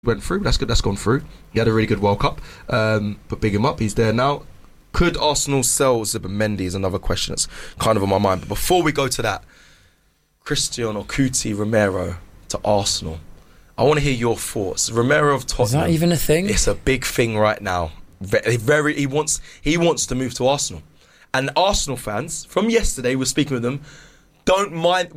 went through. That's good. That's gone through. He had a really good World Cup. But big him up. He's there now. Could Arsenal sell Zubimendi is another question that's kind of on my mind. But before we go to that, Christian or Cuti Romero to Arsenal. I want to hear your thoughts. Romero of Tottenham. Is that even a thing? It's a big thing right now. He wants to move to Arsenal. And Arsenal fans, from yesterday, we're speaking with them, don't mind.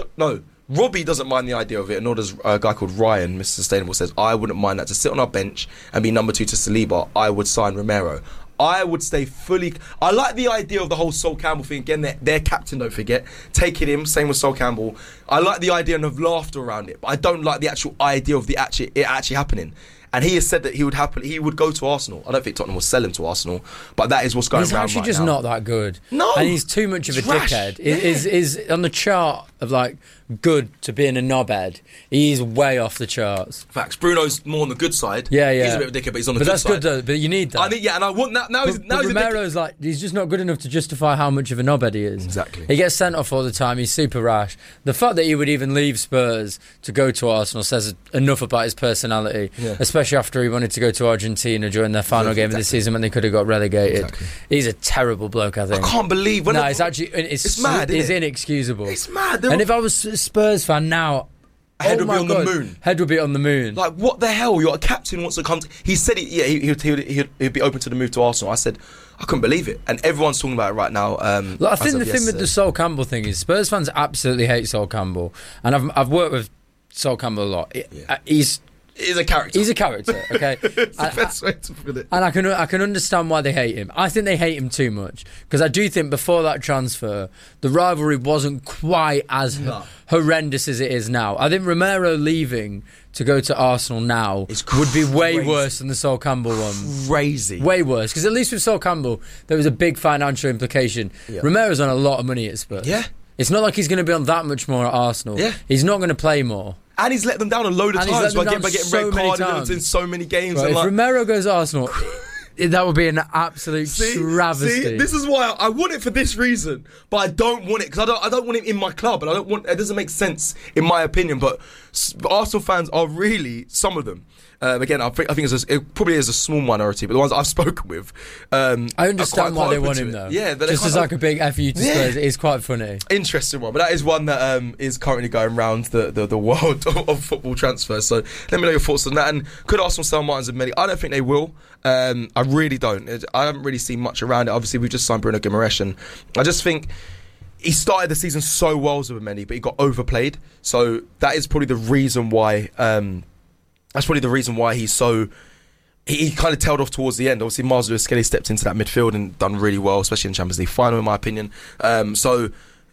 Robbie doesn't mind the idea of it, and nor does a guy called Ryan, Mr. Sustainable, says, I wouldn't mind that. To sit on our bench and be number 2 to Saliba, I would sign Romero. I would stay fully... I like the idea of the whole Sol Campbell thing. Again, their captain, don't forget. Taking him, same with Sol Campbell. I like the idea of laughter around it, but I don't like the actual idea of it actually happening. And he has said that he would go to Arsenal. I don't think Tottenham will sell him to Arsenal, but that is what's going around right now. He's actually just not that good. No. And he's too much of a dickhead. Yeah. Is on the chart of like good to being a knobhead. He's way off the charts. Facts. Bruno's more on the good side. Yeah. He's a bit of a dickhead, but he's on the good side. But that's good though. But you need that. And I want that. Now he's Romero's like, he's just not good enough to justify how much of a knobhead he is. Exactly. He gets sent off all the time. He's super rash. The fact that he would even leave Spurs to go to Arsenal says enough about his personality. Yeah. Especially after he wanted to go to Argentina during their final game of the season when they could have got relegated. Exactly. He's a terrible bloke, I think. I can't believe... It's mad, It's inexcusable. It's mad. And if I was a Spurs fan now... Head would be on the moon. Head would be on the moon. Like, what the hell? Your captain wants to come... He said he'd be open to the move to Arsenal. I said, I couldn't believe it. And everyone's talking about it right now. I think the thing with the Sol Campbell thing is Spurs fans absolutely hate Sol Campbell. And I've worked with Sol Campbell a lot. He's a character. He's a character, okay? It's the best way to put it. And I can understand why they hate him. I think they hate him too much. Because I do think before that transfer, the rivalry wasn't quite as horrendous as it is now. I think Romero leaving to go to Arsenal now would be way worse than the Sol Campbell one. Crazy. Way worse. Because at least with Sol Campbell, there was a big financial implication. Yeah. Romero's on a lot of money at Spurs. Yeah. It's not like he's going to be on that much more at Arsenal. Yeah. He's not going to play more. And he's let them down a load of times by getting red carded in so many games. Right, if Romero goes to Arsenal, that would be an absolute travesty. See, this is why I want it for this reason, but I don't want it because I don't want him in my club, and it doesn't make sense in my opinion. But Arsenal fans are really, some of them. Again, I think it probably is a small minority, but the ones I've spoken with, I understand why they want him though. Yeah, just as like a big FU to Spurs, it is quite funny. Interesting one, but that is one that is currently going around the world of football transfers. So let me know your thoughts on that. And could Arsenal sell Martin Zubimendi? I don't think they will. I really don't. I haven't really seen much around it. Obviously, we've just signed Bruno Guimaraes, and I just think he started the season so well, Zubimendi, but he got overplayed. So that is probably the reason why. That's probably the reason why he's so... He kind of tailed off towards the end. Obviously, Mars Lewis-Skelly stepped into that midfield and done really well, especially in Champions League final, in my opinion. I don't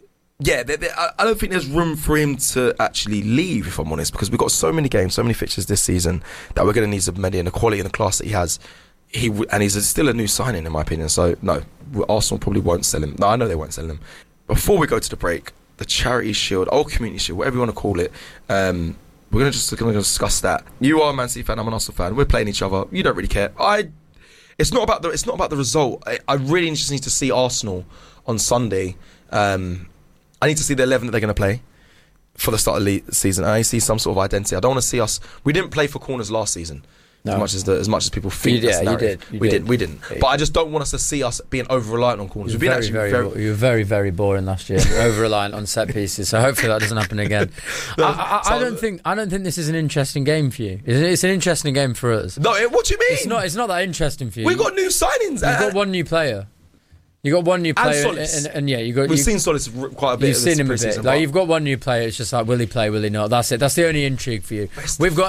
think there's room for him to actually leave, if I'm honest, because we've got so many games, so many fixtures this season that we're going to need Zubimendi and the quality and the class that he has. And he's still a new signing, in my opinion. So, no, Arsenal probably won't sell him. No, I know they won't sell him. Before we go to the break, the Charity Shield, Old Community Shield, whatever you want to call it, we're going to discuss that. You are a Man City fan, I'm an Arsenal fan. We're playing each other. You don't really care. It's not about the result. I really just need to see Arsenal on Sunday. I need to see the 11 that they're going to play for the start of the season. I see some sort of identity. I don't want to see us... We didn't play for corners last season. No. As much as people think that's narrative. We didn't. But I just don't want us to see us being over-reliant on corners. You were very, very boring last year. Over-reliant on set pieces. So hopefully that doesn't happen again. I don't think this is an interesting game for you. It's an interesting game for us. No, what do you mean? It's not that interesting for you. We've got new signings. You've got one new player. You got one new player, and we've seen Solis quite a bit. You've seen him a bit. Like, you've got one new player. It's just like, will he play? Will he not? That's it. That's the only intrigue for you.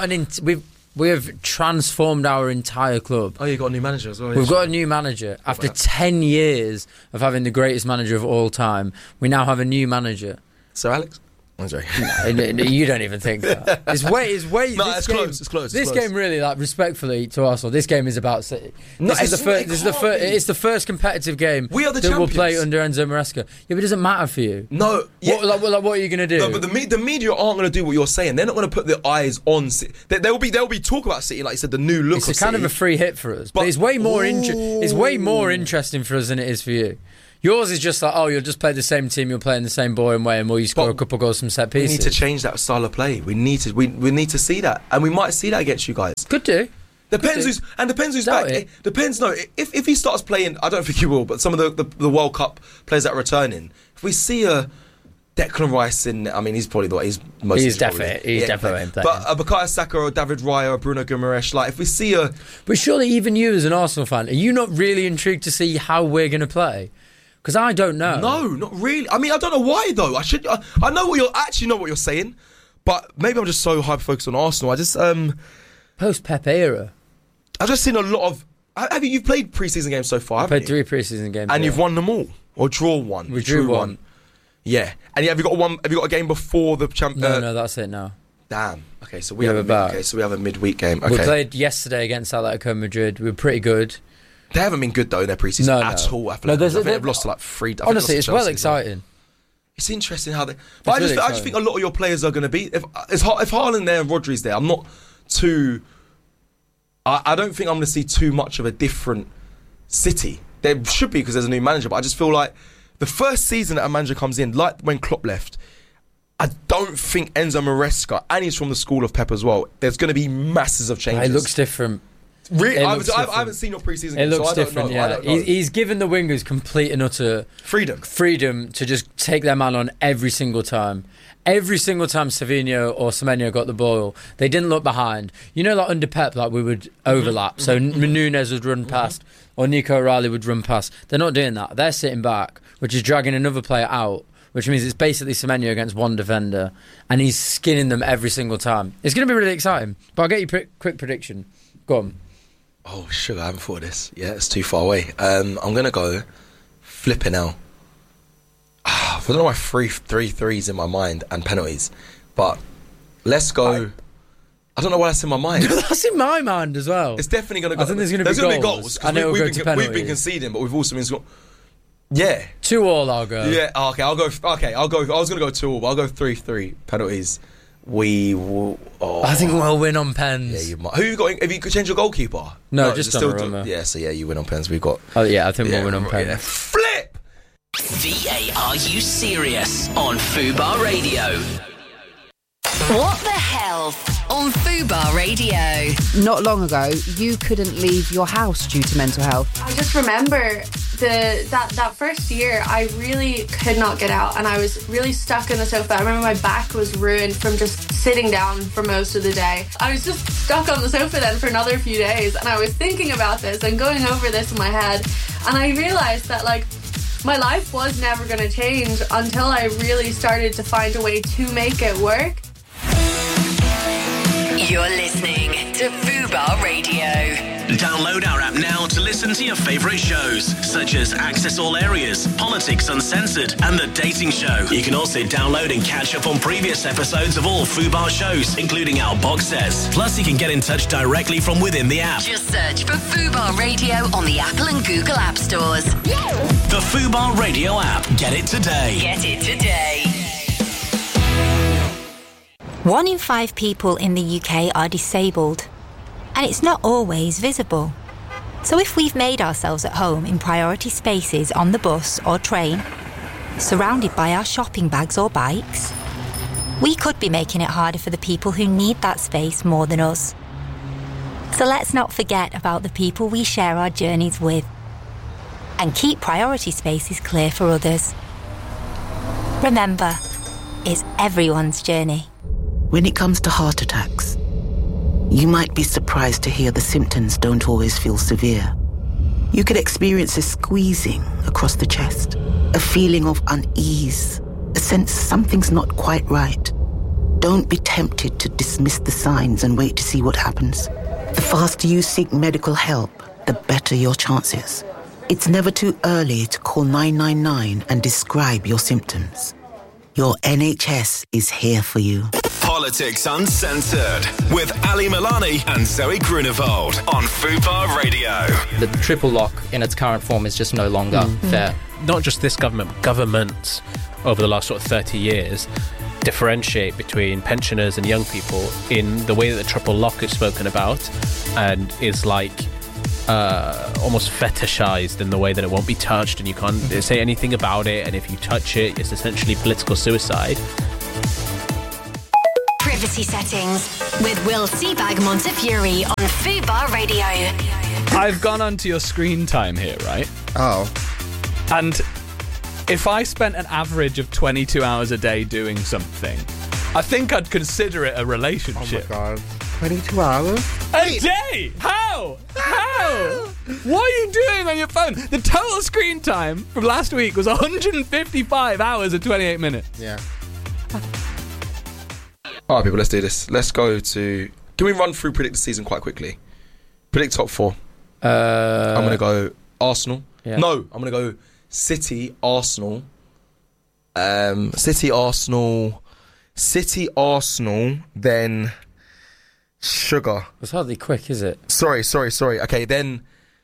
We have transformed our entire club. Oh, you got a new manager as well. We've got a new manager. After 10 years of having the greatest manager of all time, we now have a new manager. Sir Alex? I'm sorry. No, you don't even think that. It's way. No, it's close. This game really, like, respectfully to Arsenal, this game is about City. It's the first competitive game we are the that champions. We'll play under Enzo Maresca. Yeah, but it doesn't matter for you. No. Yeah. What are you going to do? No, but the media aren't going to do what you're saying. They're not going to put their eyes on City. There will be talk about City, like you said, the new look of City. It's kind of a free hit for us, but it's way more interesting for us than it is for you. Yours is just like, you'll just play the same team, you'll play in the same boring way, and will you score a couple goals from set pieces? We need to change that style of play. We need to see that, and we might see that against you guys. Could do. Depends who's back. It depends. No, if he starts playing, I don't think he will. But some of the World Cup players that are returning, if we see a Declan Rice in, I mean, he's probably he's definitely. But Bukayo Saka or David Raya or Bruno Guimaraes, like if we see a, but surely even you as an Arsenal fan, are you not really intrigued to see how we're going to play? Because I don't know. No, not really. I mean, I don't know why though. I know what you're saying, but maybe I'm just so hyper focused on Arsenal. I just post Pep era. I've just seen a lot of. You've played pre-season games so far? I've played 3 pre-season games, and you've won them all, or draw one. We drew one. Yeah, and have you got one? Have you got a game before the champion? No, that's it now. Damn. Okay, so we have a midweek game. Okay. We played yesterday against Atletico Madrid. We were pretty good. They haven't been good though in their pre-season at all. I think they've lost to like 3. Honestly, it's well exciting. It's interesting how they. But I just think a lot of your players are going to be. If Haaland there and Rodri's there, I'm not too. I don't think I'm going to see too much of a different City. There should be because there's a new manager, but I just feel like the first season that a manager comes in, like when Klopp left, I don't think Enzo Maresca, and he's from the school of Pep as well, there's going to be masses of changes. It looks different. Really? I haven't seen your pre-season game, so I don't different, know. Yeah. He's given the wingers complete and utter freedom to just take their man on every single time. Every single time Savinho or Semenyo got the ball, they didn't look behind. You know, like under Pep, like we would overlap. So Nunez would run past, or Nico O'Reilly would run past. They're not doing that. They're sitting back, which is dragging another player out, which means it's basically Semenyo against one defender, and he's skinning them every single time. It's going to be really exciting. But I'll get you quick prediction. Go on. Oh, sugar, I haven't thought of this. Yeah, it's too far away. I'm going to go flipping out. I don't know why 3 threes in my mind and penalties, but let's go. I don't know why that's in my mind. That's in my mind as well. It's definitely going to go. I think there's going to be goals. And we've been conceding, but we've also been scoring. Yeah. 2-2 I'll go. Yeah, okay, I'll go. I was going to go 2-2, but I'll go 3-3 penalties. We will. I think we'll win on pens. Yeah, you might. Who you got? Have you changed your goalkeeper? No, just Donnarumma. Yeah, so yeah, you win on pens. We've got. Oh yeah, I think we'll win on pens. Yeah. Flip. Are you serious on Fubar Radio? What the hell on Fubar Radio? Not long ago, you couldn't leave your house due to mental health. I just remember that first year, I really could not get out, and I was really stuck in the sofa. I remember my back was ruined from just sitting down for most of the day. I was just stuck on the sofa then for another few days, and I was thinking about this and going over this in my head, and I realised that my life was never going to change until I really started to find a way to make it work. You're listening to Fubar Radio. Download our app now to listen to your favourite shows, such as Access All Areas, Politics Uncensored, and The Dating Show. You can also download and catch up on previous episodes of all Fubar shows, including our box sets. Plus, you can get in touch directly from within the app. Just search for Fubar Radio on the Apple and Google App Stores. The Fubar Radio app. Get it today. Get it today. 1 in 5 people in the UK are disabled, and it's not always visible. So if we've made ourselves at home in priority spaces on the bus or train, surrounded by our shopping bags or bikes, we could be making it harder for the people who need that space more than us. So let's not forget about the people we share our journeys with, and keep priority spaces clear for others. Remember, it's everyone's journey. When it comes to heart attacks, you might be surprised to hear the symptoms don't always feel severe. You could experience a squeezing across the chest, a feeling of unease, a sense something's not quite right. Don't be tempted to dismiss the signs and wait to see what happens. The faster you seek medical help, the better your chances. It's never too early to call 999 and describe your symptoms. Your NHS is here for you. Politics Uncensored with Ali Milani and Zoe Grunewald on Fubar Radio. The triple lock in its current form is just no longer fair. Not just this government, governments over the last sort of 30 years differentiate between pensioners and young people in the way that the triple lock is spoken about, and is like almost fetishized in the way that it won't be touched and you can't say anything about it, and if you touch it, it's essentially political suicide. Privacy settings with Will Seabag Montefiore on Fubar Radio. I've gone onto your screen time here, right? Oh. And if I spent an average of 22 hours a day doing something, I think I'd consider it a relationship. Oh my God. 22 hours? A day? How? What are you doing on your phone? The total screen time from last week was 155 hours and 28 minutes. Yeah. Alright, people, let's do this. Let's go to... Can we run through predict the season quite quickly? Predict top 4. I'm going to go Arsenal. Yeah. No, I'm going to go City, Arsenal. City, Arsenal, then Sugar. It's hardly quick, is it? Sorry. Okay, then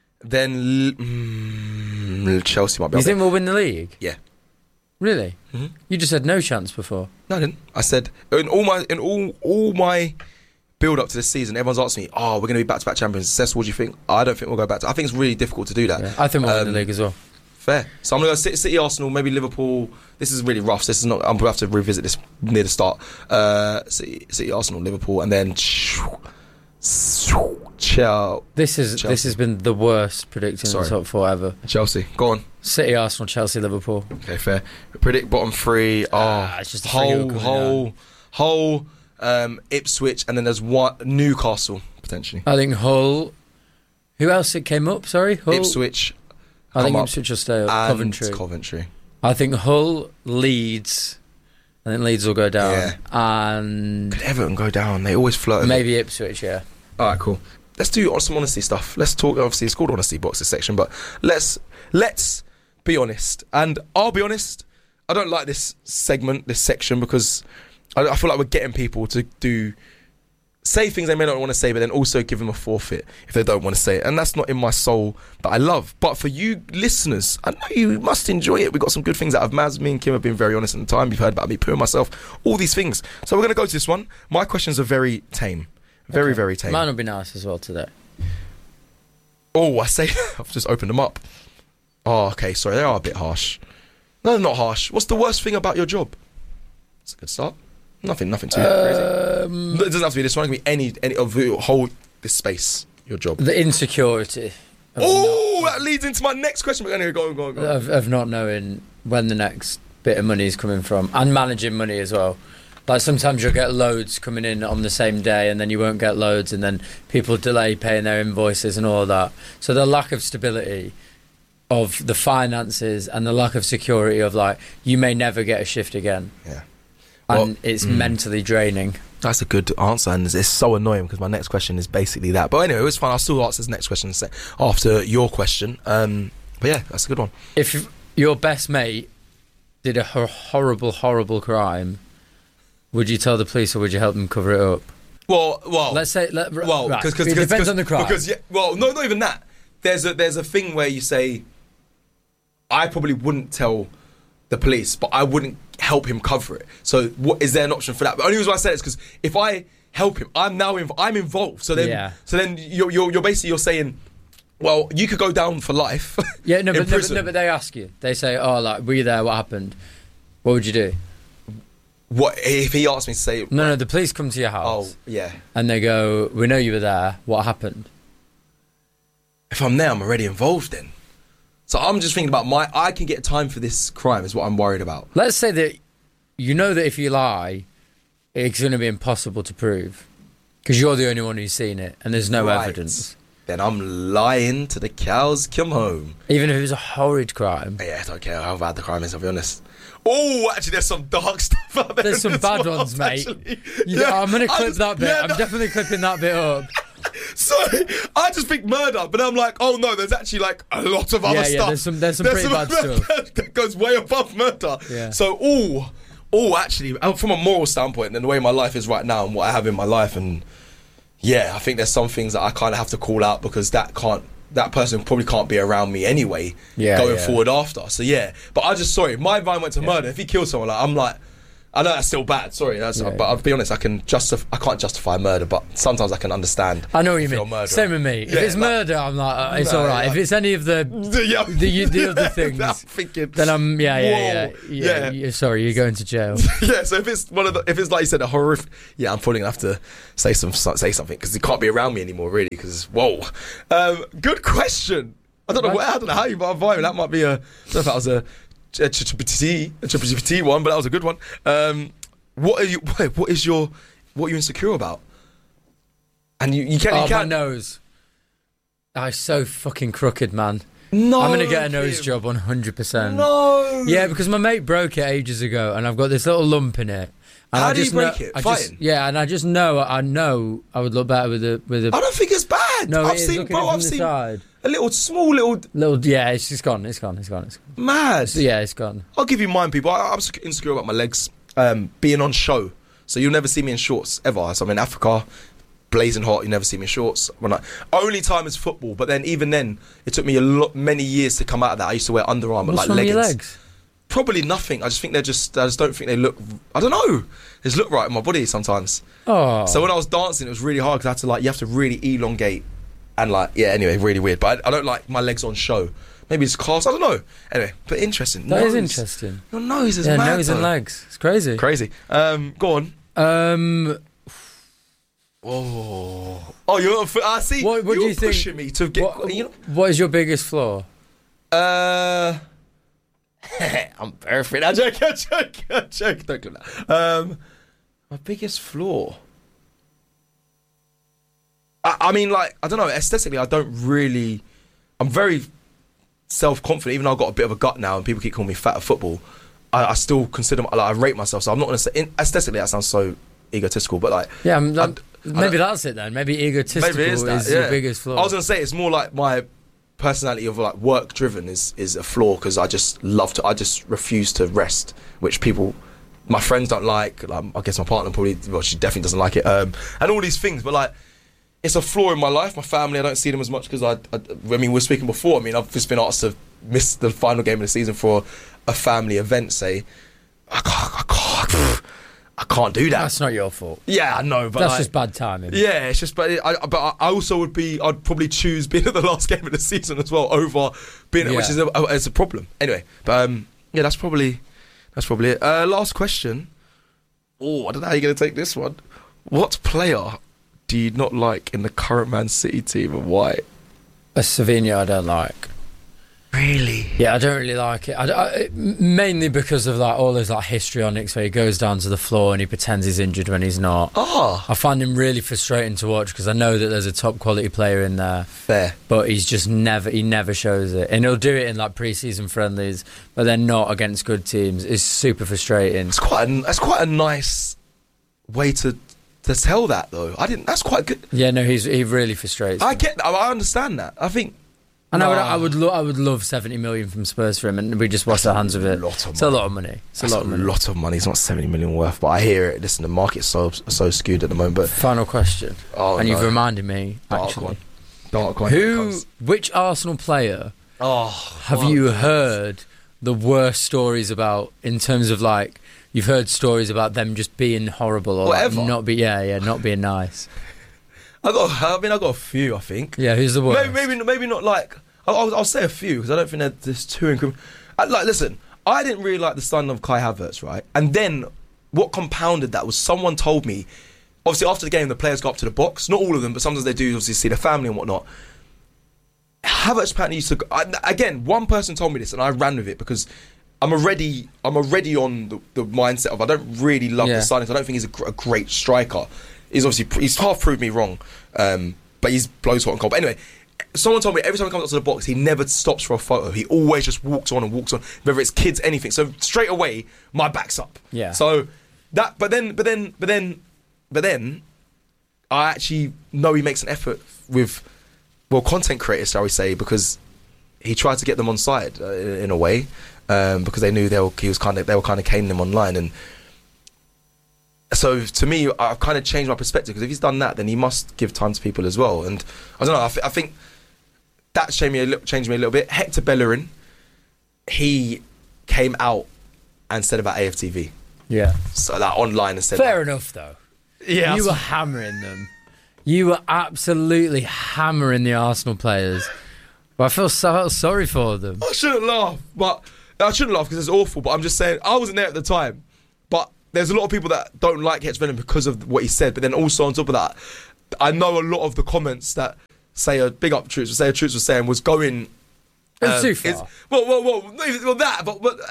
Chelsea might be. You think we'll win the league? Yeah. Really? Mm-hmm. You just said no chance before. No, I didn't. I said in all my build up to this season, everyone's asking me, "Oh, we're going to be back-to-back champions." Cecil, what do you think? I don't think we'll go back. I think it's really difficult to do that. Yeah, I think we'll win the league as well. Fair. So I'm going to go City, Arsenal, maybe Liverpool. This is really rough. This is not. I'm going to have to revisit this near the start. City, Arsenal, Liverpool, and then This has been the worst predicting the top 4 ever. Chelsea, go on. City, Arsenal, Chelsea, Liverpool. Okay, fair. Predict bottom 3. It's just Hull, Ipswich, and then there's one Newcastle potentially. I think Hull. Who else it came up? Sorry, Hull. Ipswich. I think Ipswich will stay up. Coventry. I think Hull, Leeds. I think Leeds will go down. Yeah. And could Everton go down? They always flirt. Maybe Ipswich. Yeah. All right, cool. Let's do some honesty stuff. Let's talk. Obviously, it's called honesty box, this section, but let's be honest. And I'll be honest. I don't like this segment, this section, because I feel like we're getting people to say things they may not want to say, but then also give them a forfeit if they don't want to say it. And that's not in my soul that I love. But for you listeners, I know you must enjoy it. We've got some good things out of Maz. Me and Kim have been very honest in the time. You've heard about me pooing myself, all these things. So we're going to go to this one. My questions are very tame. Very, very tame. Mine will be nice as well today. Oh, I say, I've just opened them up. Oh, okay, sorry, they are a bit harsh. No, they're not harsh. What's the worst thing about your job? It's a good start. Nothing too crazy. It doesn't have to be this one. It can be any of the whole this space. Your job. The insecurity. Oh, that leads into my next question. But anyway, go on. Of not knowing when the next bit of money is coming from, and managing money as well. Like sometimes you'll get loads coming in on the same day, and then you won't get loads, and then people delay paying their invoices and all of that. So the lack of stability of the finances and the lack of security of like you may never get a shift again. Yeah. And it's mentally draining. That's a good answer, and it's so annoying because my next question is basically that. But anyway, it was fine. I'll still answer this next question after your question. But yeah, that's a good one. If your best mate did a horrible crime, would you tell the police or would you help them cover it up? Well, let's say. It depends on the crime. No, not even that. There's a thing where you say, I probably wouldn't tell the police, but I wouldn't help him cover it. So, is there an option for that? The only reason why I say it is because if I help him, I'm involved. So then, you're basically saying, well, you could go down for life. Yeah, but they ask you. They say, oh, like, were you there? What happened? What would you do? What if he asked me to say? No, the police come to your house. Oh, yeah. And they go, we know you were there. What happened? If I'm there, I'm already involved then. So I'm just thinking about I can get time for this crime is what I'm worried about. Let's say that you know that if you lie, it's going to be impossible to prove because you're the only one who's seen it and there's no evidence. Then I'm lying to the cows come home. Even if it was a horrid crime. Yeah, I don't care how bad the crime is, I'll be honest. Oh, actually, there's some dark stuff out there. There's some bad ones, mate. Yeah, I'm going to clip that bit. I'm definitely clipping that bit up. Sorry, I just think murder, but I'm like, oh no, there's actually like a lot of other stuff. There's some pretty bad stuff that goes way above murder. Yeah. So, actually, from a moral standpoint, and the way my life is right now, and what I have in my life, and yeah, I think there's some things that I kind of have to call out because that person probably can't be around me anyway, going forward after. So yeah, but my mind went to murder. If he killed someone, I'm like, I know that's still bad. Sorry, but I'll be honest. I can't justify murder, but sometimes I can understand. I know what you mean. Same with me. If it's murder, I'm like, it's all right. If it's any of the other things, then I'm yeah. Sorry, you're going to jail. Yeah. So if it's if it's like you said, a horrific, I'm probably gonna have to say something because he can't be around me anymore, really. Because good question. I don't know how you might vibe. That might be I don't know if that was a ChatGPT one, but that was a good one. What are you insecure about? And you can't. My nose. It's so fucking crooked, man. No, I'm gonna get a nose job 100%. No. Yeah, because my mate broke it ages ago, and I've got this little lump in it. And how do you break it? Fighting? And I just know I would look better with a. I don't think it's bad. No, I've seen side. A small little. Yeah, it's gone. It's gone. Mad. Yeah, it's gone. I'll give you mine, people. I'm insecure about my legs being on show. So you'll never see me in shorts ever. So I'm in Africa, blazing hot. You never see me in shorts. Only time is football. But then even then, it took me many years to come out of that. I used to wear Under Armour What's like leggings. Your legs? Probably nothing. I just don't think they look. I don't know. They just look right in my body sometimes. Oh. So when I was dancing, it was really hard because you have to really elongate. And anyway, really weird. But I don't like my legs on show. Maybe it's class. I don't know. Anyway, but interesting. That is interesting. Your nose is mad. Nose and legs. It's crazy. Crazy. Go on. Oh, you're. I see. What do you think? Pushing me to get. What is your biggest flaw? I'm very fit. I'm joking. Don't do that. My biggest flaw. I mean, I don't know. Aesthetically, I'm very self-confident. Even though I've got a bit of a gut now, and people keep calling me fat at football, I still consider I rate myself. So I'm not going to say aesthetically. That sounds so egotistical, but maybe that's it then. Maybe egotistical is your biggest flaw. I was going to say it's more like my personality of work driven is a flaw because I just refuse to rest, which my friends don't like. I guess my partner she definitely doesn't like it, and all these things, but it's a flaw in my life. My family, I don't see them as much because I mean, we were speaking before. I mean, I've just been asked to miss the final game of the season for a family event. Say, I can't do that. That's not your fault. Yeah, I know, but that's just bad timing. Yeah, it's just. But I also I'd probably choose being at the last game of the season as well over being, which is a problem. Anyway, but that's probably it. Last question. Oh, I don't know how you're going to take this one. What player do you not like in the current Man City team and why? Savinho I don't like. Really? Yeah, I don't really like it. Mainly because of all his histrionics where he goes down to the floor and he pretends he's injured when he's not. Oh. I find him really frustrating to watch because I know that there's a top quality player in there. Fair. But he's just never shows it. And he'll do it in pre-season friendlies, but they're not against good teams. It's super frustrating. That's quite a nice way to tell that though. That's quite good. Yeah, no, he really frustrates me. I understand that. I think. And I would love 70 million from Spurs for him, and we just wash our hands of it. It's a lot of money. It's a lot of money. It's not 70 million worth, but I hear it. Listen, the market's so skewed at the moment. But final question. You've reminded me. Actually, which Arsenal player have you heard the worst stories about in terms of you've heard stories about them just being horrible or not being nice? I got a few. I think. Yeah, who's the worst? Maybe not I'll say a few because I don't think there's too incriminating. Listen, I didn't really like the signing of Kai Havertz, right? And then what compounded that was someone told me. Obviously, after the game, the players go up to the box. Not all of them, but sometimes they do. Obviously, see their family and whatnot. Havertz apparently used to. Again, one person told me this, and I ran with it because I'm already on the mindset of I don't really love the signings. I don't think he's a great striker. He's half proved me wrong, but he's blows hot and cold. But anyway, someone told me every time he comes up to the box, he never stops for a photo. He always just walks on, whether it's kids, anything. So straight away, my back's up. Yeah. So that, but then, I actually know he makes an effort with, content creators, shall we say, because he tried to get them on side in a way, because they knew they were kind of caning him online and. So to me, I've kind of changed my perspective because if he's done that, then he must give time to people as well. And I don't know. I think that changed me a little bit. Hector Bellerin, he came out and said about AFTV. Yeah. So that online and said fair enough though. Yeah, you were hammering them. You were absolutely hammering the Arsenal players. But I felt sorry for them. I shouldn't laugh because it's awful. But I'm just saying, I wasn't there at the time. But there's a lot of people that don't like Hetch Venom because of what he said. But then also on top of that, I know a lot of the comments that say big up Troops, say Troops was saying was going. Too far. That.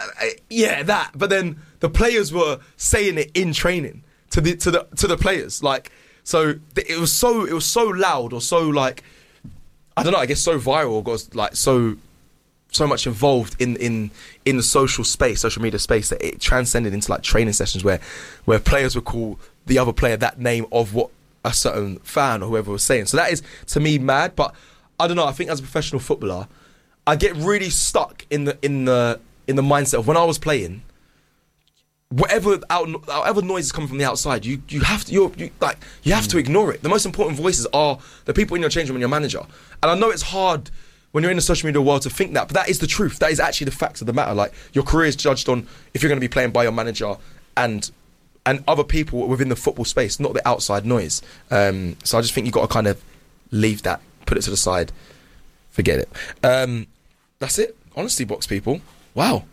But then the players were saying it in training to the players, like. So it was so loud or so like, I don't know, I guess so viral or got like so much involved in the social media space that it transcended into like training sessions where players would call the other player that name of what a certain fan or whoever was saying. So that is to me mad, but I don't know, I think as a professional footballer, I get really stuck in the mindset of when I was playing. Whatever noise is coming from the outside, you have to ignore it. The most important voices are the people in your change room and your manager. And I know it's hard when you're in the social media world to think that, but that is the truth. That is actually the facts of the matter. Like, your career is judged on if you're going to be playing by your manager and other people within the football space, not the outside noise. So I just think you've got to kind of leave that, put it to the side, forget it. That's it. Honesty box, people. Wow.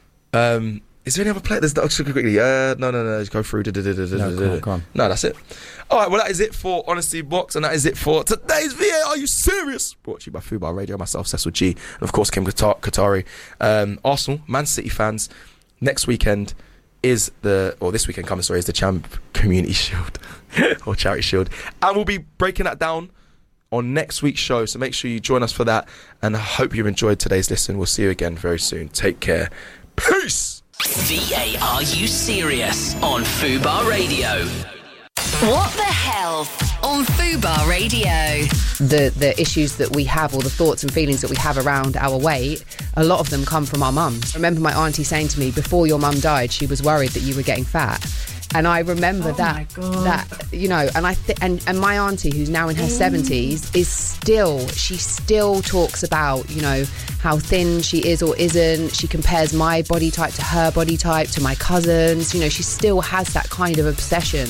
Is there any other player? There's quickly. No. Just go through. No, come on. No, that's it. All right. Well, that is it for Honesty Box, and that is it for today's VA. Are you serious? Brought to you by Fubar Radio. Myself, Cecil G, and of course Kim Qatari. Arsenal, Man City fans. Next weekend is this weekend coming. Sorry, is the Champ Community Shield or Charity Shield, and we'll be breaking that down on next week's show. So make sure you join us for that, and I hope you enjoyed today's listen. We'll see you again very soon. Take care. Peace. VA, are you serious? On Fubar Radio. What the hell on Fubar Radio? The issues that we have, or the thoughts and feelings that we have around our weight, a lot of them come from our mums. I remember my auntie saying to me, before your mum died, she was worried that you were getting fat. And I remember that, you know, and and my auntie, who's now in her 70s, she still talks about, you know, how thin she is or isn't. She compares my body type to her body type, to my cousins. You know, she still has that kind of obsession.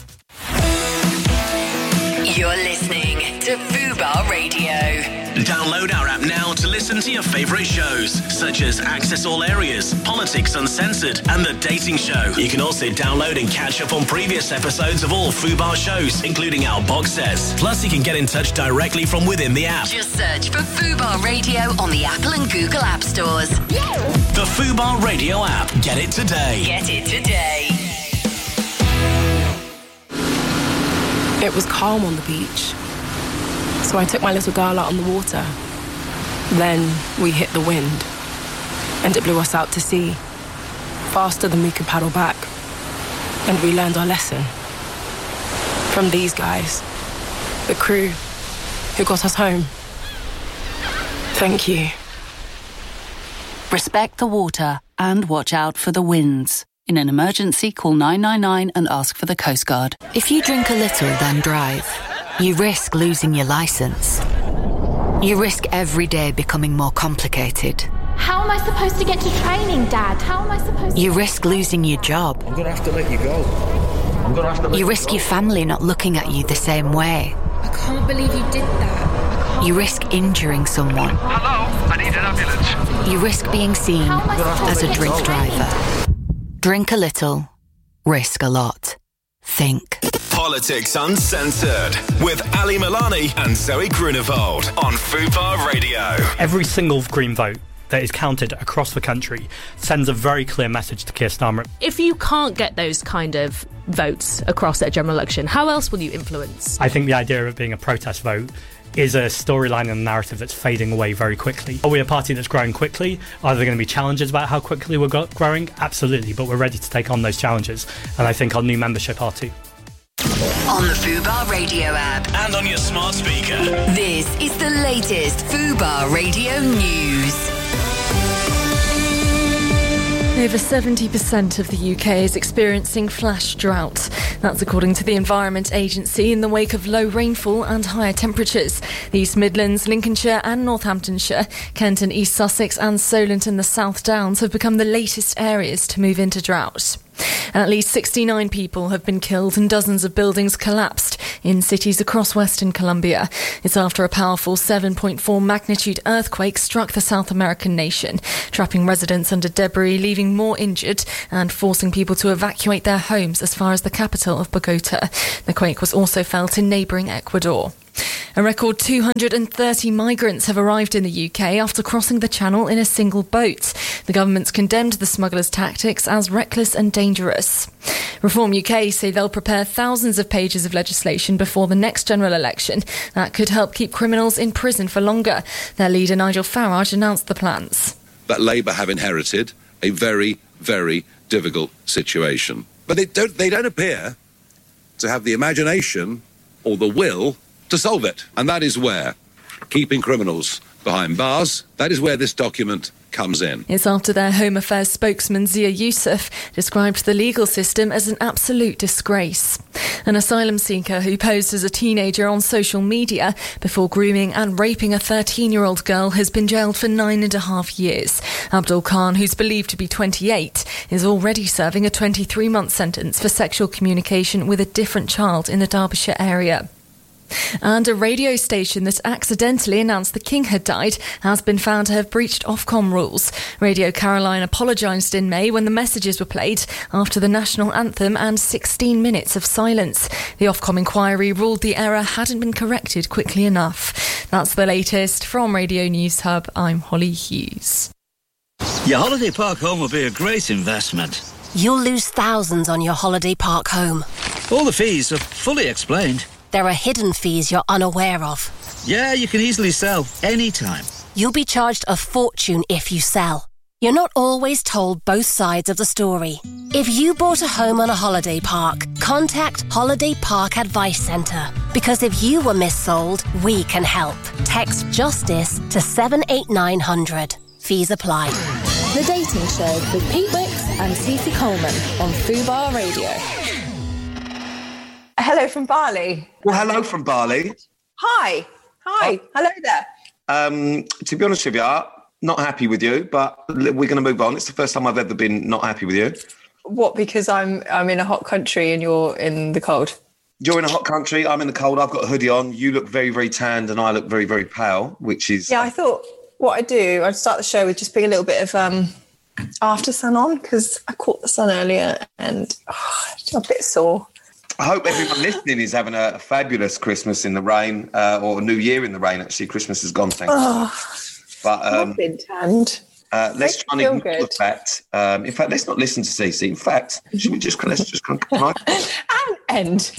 You're listening to Fubar Radio. Download our app now to listen to your favourite shows, such as Access All Areas, Politics Uncensored, and The Dating Show. You can also download and catch up on previous episodes of all Fubar shows, including our box sets. Plus, you can get in touch directly from within the app. Just search for Fubar Radio on the Apple and Google App Stores. The Fubar Radio app. Get it today. Get it today. It was calm on the beach, so I took my little girl out on the water. Then we hit the wind, and it blew us out to sea, faster than we could paddle back. And we learned our lesson from these guys, the crew who got us home. Thank you. Respect the water and watch out for the winds. In an emergency, call 999 and ask for the Coast Guard. If you drink a little, then drive, you risk losing your licence. You risk every day becoming more complicated. How am I supposed to get to training, Dad? How am I supposed to... You risk losing your job. I'm going to have to let you go. You risk your family not looking at you the same way. I can't believe you did that. You risk injuring someone. Hello, I need an ambulance. You risk being seen as a drink driver. Drink a little, risk a lot. Think. Politics Uncensored with Ali Milani and Zoe Grunewald on Fubar Radio. Every single Green vote that is counted across the country sends a very clear message to Keir Starmer. If you can't get those kind of votes across at a general election, how else will you influence? I think the idea of it being a protest vote is a storyline and a narrative that's fading away very quickly. Are we a party that's growing quickly? Are there going to be challenges about how quickly we're growing? Absolutely, but we're ready to take on those challenges, and I think our new membership are too. On the Fubar Radio app. And on your smart speaker. This is the latest Fubar Radio news. Over 70% of the UK is experiencing flash drought. That's according to the Environment Agency in the wake of low rainfall and higher temperatures. The East Midlands, Lincolnshire and Northamptonshire, Kent and East Sussex and Solent and the South Downs have become the latest areas to move into drought. At least 69 people have been killed and dozens of buildings collapsed in cities across Western Colombia. It's after a powerful 7.4 magnitude earthquake struck the South American nation, trapping residents under debris, leaving more injured and forcing people to evacuate their homes as far as the capital of Bogota. The quake was also felt in neighbouring Ecuador. A record 230 migrants have arrived in the UK after crossing the Channel in a single boat. The government's condemned the smugglers' tactics as reckless and dangerous. Reform UK say they'll prepare thousands of pages of legislation before the next general election that could help keep criminals in prison for longer. Their leader, Nigel Farage, announced the plans. That Labour have inherited a very, very difficult situation. But they don't appear to have the imagination or the will to solve it. And that is where keeping criminals behind bars, that is where this document comes in. It's after their Home Affairs spokesman Zia Youssef described the legal system as an absolute disgrace. An asylum seeker who posed as a teenager on social media before grooming and raping a 13-year-old girl has been jailed for 9.5 years. Abdul Khan, who's believed to be 28, is already serving a 23-month sentence for sexual communication with a different child in the Derbyshire area. And a radio station that accidentally announced the King had died has been found to have breached Ofcom rules. Radio Caroline apologised in May when the messages were played after the national anthem and 16 minutes of silence. The Ofcom inquiry ruled the error hadn't been corrected quickly enough. That's the latest from Radio News Hub. I'm Holly Hughes. Your holiday park home will be a great investment. You'll lose thousands on your holiday park home. All the fees are fully explained. There are hidden fees you're unaware of. Yeah, you can easily sell anytime. You'll be charged a fortune if you sell. You're not always told both sides of the story. If you bought a home on a holiday park, contact Holiday Park Advice Centre. Because if you were missold, we can help. Text JUSTICE to 78900. Fees apply. The Dating Show with Pete Wicks and Cece Coleman on Fubar Radio. Hello from Bali. Well, hello from Bali. Hi. Hello there. To be honest with you, not happy with you, but we're going to move on. It's the first time I've ever been not happy with you. What, because I'm in a hot country and you're in the cold? You're in a hot country, I'm in the cold. I've got a hoodie on. You look very, very tanned and I look very, very pale, which is... Yeah, I thought what I'd do, I'd start the show with just being a little bit of after sun on because I caught the sun earlier and I'm a bit sore. I hope everyone listening is having a fabulous Christmas in the rain, or New Year in the rain, actually. Christmas is gone, thank you. But I've been tanned. Let's try and ignore the fact. In fact, let's not listen to Cece. In fact, should we just and end.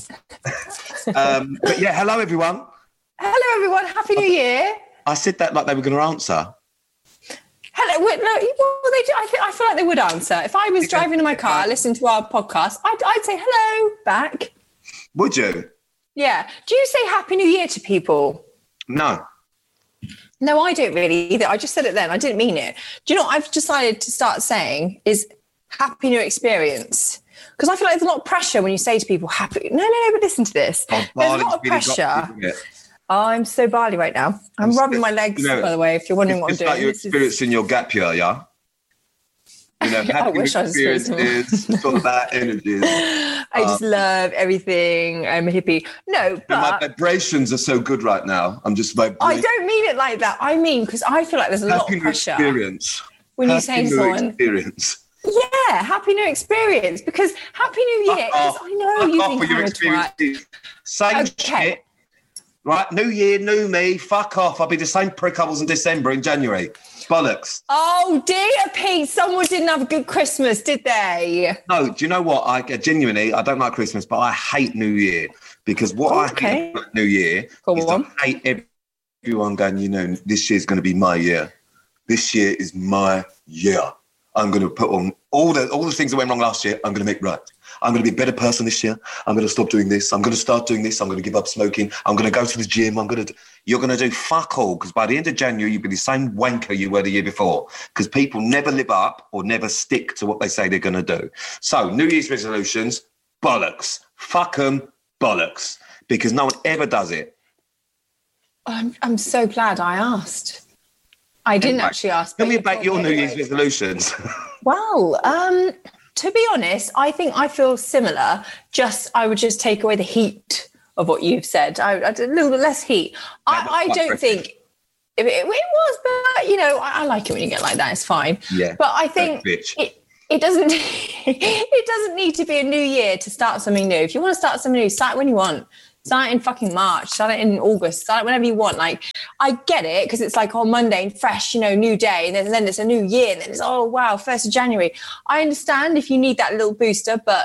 But yeah, hello, everyone. Hello, everyone. Happy New Year. I said that like they were going to answer. Hello. Well, they do. I feel like they would answer. If I was driving in my car, listening to our podcast, I'd say hello back. Would you? Yeah. Do you say Happy New Year to people? No. No, I don't really either. I just said it then. I didn't mean it. Do you know what I've decided to start saying is Happy New Experience? Because I feel like there's a lot of pressure when you say to people Happy... No, but listen to this. There's a lot of pressure. I'm so Bali right now. I'm rubbing my legs, by the way, if you're wondering what I'm doing. It's like you're experiencing your gap year, yeah? You know, I wish I was sort of that energy. I just love everything. I'm a hippie. No, but... My vibrations are so good right now. I'm just vibrating. I don't mean it like that. I mean, because I feel like there's a lot of pressure. Experience. When you say to someone... Experience. Yeah, Happy New Experience. Because Happy New Year is... I know you think I'm a twat. Same shit. Right, new year, new me, fuck off. I'll be the same prick I was in December, in January. Bollocks. Oh, dear, Pete, someone didn't have a good Christmas, did they? No, do you know what? I don't like Christmas, but I hate New Year. Because what I hate about New Year is I hate everyone going, you know, this year's going to be my year. This year is my year. I'm going to put on all the things that went wrong last year, I'm going to make right. I'm going to be a better person this year. I'm going to stop doing this. I'm going to start doing this. I'm going to give up smoking. I'm going to go to the gym. You're going to do fuck all because by the end of January, you'll be the same wanker you were the year before because people never live up or never stick to what they say they're going to do. So New Year's resolutions, bollocks. Fuck them, bollocks. Because no one ever does it. I'm so glad I asked. I didn't actually ask. Tell me about your New Year's resolutions. Well, to be honest, I think I feel similar. I would just take away the heat of what you've said. I did a little bit less heat. I don't think it was, but you know, I like it when you get like that. It's fine. Yeah. But I think it doesn't it doesn't need to be a new year to start something new. If you want to start something new, start it when you want. Start it in fucking March, start it in August, start it whenever you want. Like, I get it, because it's like on Monday and fresh, you know, new day, and then it's a new year, and then it's, oh, wow, 1st of January. I understand if you need that little booster, but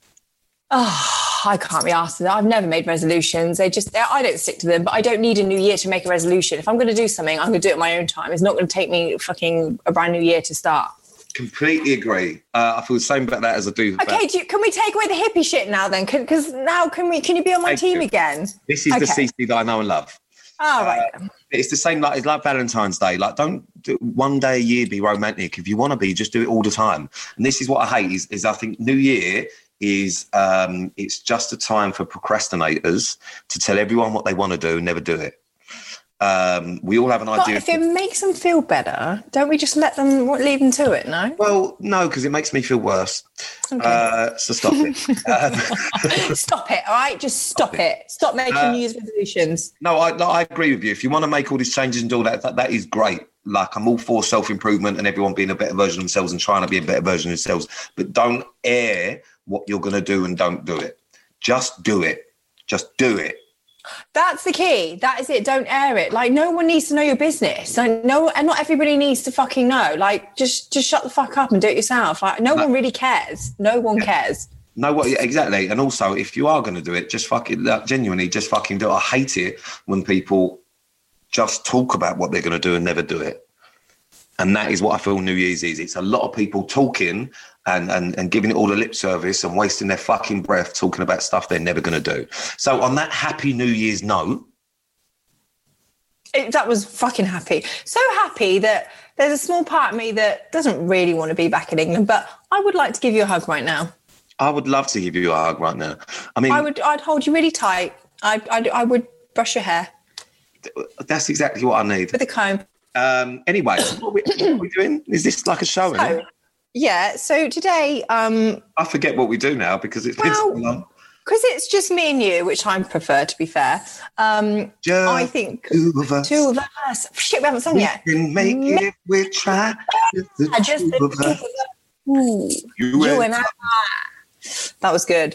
I can't be asked for that. I've never made resolutions. I don't stick to them, but I don't need a new year to make a resolution. If I'm going to do something, I'm going to do it at my own time. It's not going to take me fucking a brand new year to start. Completely agree. I feel the same about that as I do. Okay, can we take away the hippie shit now then? Because now can you be on my team again? This is the CC that I know and love. Oh, right. It's the same, like, it's like Valentine's Day. Like, don't do one day a year be romantic. If you want to be, just do it all the time. And this is what I hate is I think New Year is it's just a time for procrastinators to tell everyone what they want to do and never do it. We all have an idea. But if it makes them feel better, don't we just leave them to it? No. Well, no, because it makes me feel worse. Okay. So stop it. Stop it! All right, just stop it. Stop making New Year's resolutions. No, I agree with you. If you want to make all these changes and do all that is great. Like, I'm all for self-improvement and everyone being a better version of themselves and trying to be a better version of themselves. But don't air what you're going to do and don't do it. Just do it. Just do it. That's the key. That is it. Don't air it. Like, no one needs to know your business. Like, no, and not everybody needs to fucking know. Like, just shut the fuck up and do it yourself. Like, no one really cares. No one cares. No, exactly. And also, if you are going to do it, just fucking genuinely, just fucking do it. I hate it when people just talk about what they're going to do and never do it. And that is what I feel New Year's is. It's a lot of people talking and giving it all the lip service and wasting their fucking breath talking about stuff they're never going to do. So on that happy New Year's note... That was fucking happy. So happy that there's a small part of me that doesn't really want to be back in England, but I would like to give you a hug right now. I would love to give you a hug right now. I mean... I'd hold you really tight. I would brush your hair. That's exactly what I need. With a comb. Anyway, what are we doing? Is this like a show? Yeah, so today... I forget what we do now because it's been so long. Because it's just me and you, which I prefer, to be fair. I think two of us. Shit, we haven't sung yet. We can make it, we try. Just the two of us. Ooh, you and I. That was good.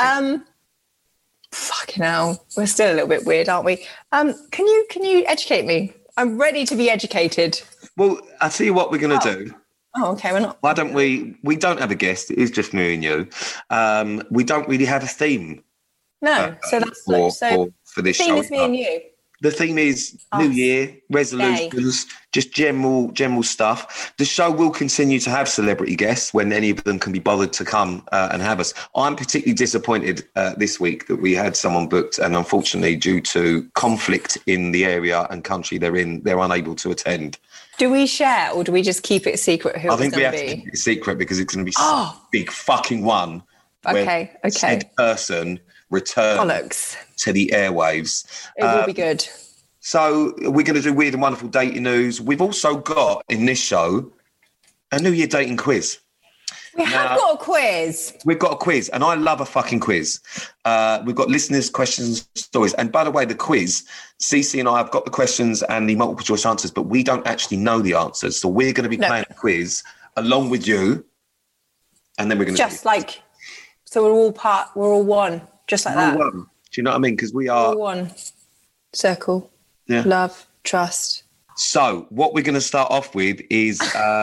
Fucking hell. We're still a little bit weird, aren't we? Can you educate me? I'm ready to be educated. Well, I'll tell you what we're going to do. Oh, okay, we're not. Why don't we don't have a guest. It is just me and you. We don't really have a theme. No, so that's for this show. The theme is me and you. The theme is New Year, resolutions, just general stuff. The show will continue to have celebrity guests when any of them can be bothered to come and have us. I'm particularly disappointed this week that we had someone booked and unfortunately due to conflict in the area and country they're in, they're unable to attend. Do we share or do we just keep it a secret who I think we have to keep it a secret because it's going to be a big fucking one. Okay. Said person returns to the airwaves. It will be good. So we're going to do weird and wonderful dating news. We've also got in this show a New Year dating quiz. We have got a quiz. We've got a quiz, and I love a fucking quiz. We've got listeners' questions, stories. And by the way, the quiz, Cece and I have got the questions and the multiple choice answers, but we don't actually know the answers. So we're going to be playing a quiz along with you, and then we're going to so we're all one, just like that. One. Do you know what I mean? Because we are all one. Circle. Yeah. Love. Trust. So what we're going to start off with is